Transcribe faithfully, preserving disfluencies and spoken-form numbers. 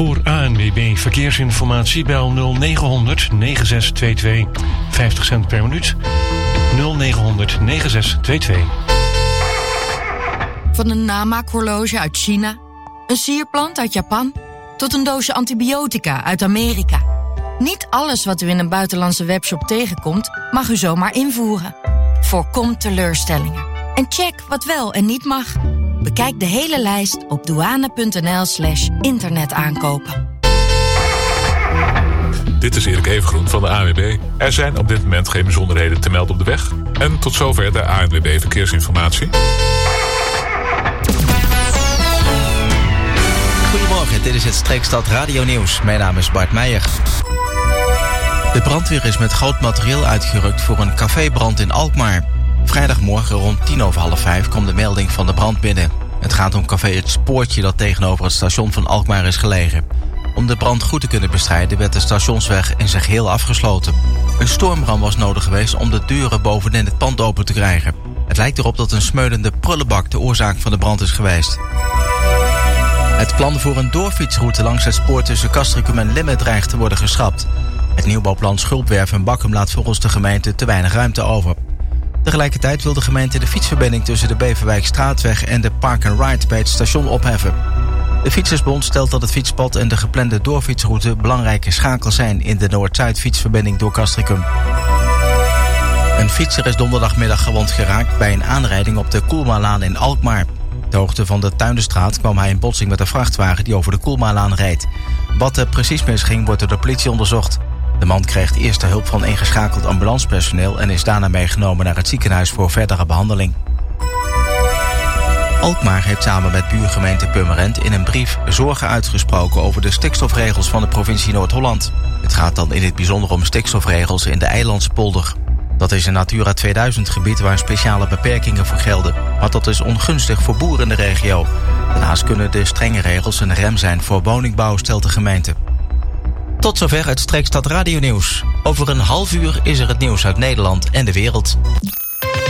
Voor A N W B Verkeersinformatie bel nul negen honderd negen zes twee twee. vijftig cent per minuut. nul negen honderd negen zes twee twee. Van een namaakhorloge uit China, een sierplant uit Japan, tot een doosje antibiotica uit Amerika. Niet alles wat u in een buitenlandse webshop tegenkomt, mag u zomaar invoeren. Voorkom teleurstellingen. En check wat wel en niet mag. Bekijk de hele lijst op douane.nl slash internetaankopen. Dit is Erik Evengroen van de A N W B. Er zijn op dit moment geen bijzonderheden te melden op de weg. En tot zover de A N W B Verkeersinformatie. Goedemorgen, dit is het Streekstad Radio Nieuws. Mijn naam is Bart Meijer. De brandweer is met groot materieel uitgerukt voor een cafébrand in Alkmaar. Vrijdagmorgen rond tien over half vijf kwam de melding van de brand binnen. Het gaat om café Het Spoortje dat tegenover het station van Alkmaar is gelegen. Om de brand goed te kunnen bestrijden werd de stationsweg in zijn geheel afgesloten. Een stormram was nodig geweest om de deuren bovenin het pand open te krijgen. Het lijkt erop dat een smeulende prullenbak de oorzaak van de brand is geweest. Het plan voor een doorfietsroute langs het spoor tussen Castricum en Limmen dreigt te worden geschrapt. Het nieuwbouwplan Schulpwerf en Bakkum laat volgens de gemeente te weinig ruimte over. Tegelijkertijd wil de gemeente de fietsverbinding tussen de Beverwijkstraatweg en de Park and Ride bij het station opheffen. De Fietsersbond stelt dat het fietspad en de geplande doorfietsroute belangrijke schakels zijn in de Noord-Zuid fietsverbinding door Castricum. Een fietser is donderdagmiddag gewond geraakt bij een aanrijding op de Koelmalaan in Alkmaar. De hoogte van de Tuinderstraat kwam hij in botsing met een vrachtwagen die over de Koelmalaan reed. Wat er precies misging wordt door de politie onderzocht. De man kreeg eerst de hulp van ingeschakeld ambulancepersoneel en is daarna meegenomen naar het ziekenhuis voor verdere behandeling. Alkmaar heeft samen met buurgemeente Purmerend in een brief zorgen uitgesproken over de stikstofregels van de provincie Noord-Holland. Het gaat dan in het bijzonder om stikstofregels in de Eilandspolder. Dat is een Natura tweeduizend gebied waar speciale beperkingen voor gelden. Maar dat is ongunstig voor boeren in de regio. Daarnaast kunnen de strenge regels een rem zijn voor woningbouw, stelt de gemeente. Tot zover het Streekstad Radio Nieuws. Over een half uur is er het nieuws uit Nederland en de wereld.